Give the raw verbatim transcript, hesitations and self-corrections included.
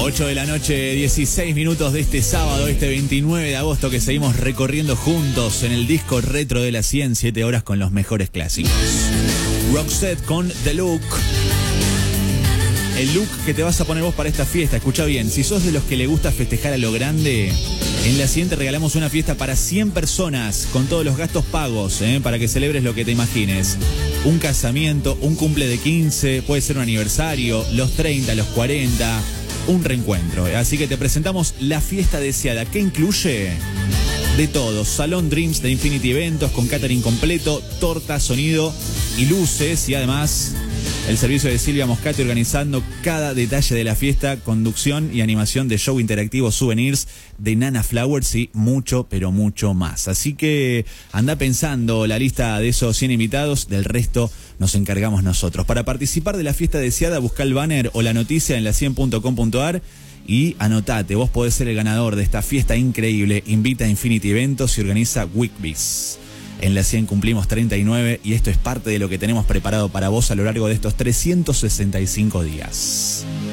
ocho de la noche, dieciséis minutos de este sábado, este veintinueve de agosto, que seguimos recorriendo juntos en el disco retro de la cien, siete horas con los mejores clásicos. Roxette con The Look. El look que te vas a poner vos para esta fiesta. Escucha bien, si sos de los que le gusta festejar a lo grande, en la cien te regalamos una fiesta para cien personas con todos los gastos pagos, ¿eh? Para que celebres lo que te imagines. Un casamiento, un cumple de quince, puede ser un aniversario, los treinta, los cuarenta, un reencuentro. Así que te presentamos la fiesta deseada. ¿Qué incluye? De todo. Salón Dreams de Infinity Eventos con catering completo, torta, sonido y luces, y además el servicio de Silvia Moscati organizando cada detalle de la fiesta, conducción y animación de show interactivo, souvenirs de Nana Flowers y mucho, pero mucho más. Así que anda pensando la lista de esos cien invitados, del resto nos encargamos nosotros. Para participar de la fiesta deseada, busca el banner o la noticia en la cien punto com punto ar y anotate, vos podés ser el ganador de esta fiesta increíble. Invita a Infinity Eventos y organiza Weekbiz. En la cien cumplimos treinta y nueve y esto es parte de lo que tenemos preparado para vos a lo largo de estos trescientos sesenta y cinco días.